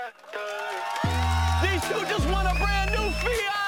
These two just won a brand new Fiat.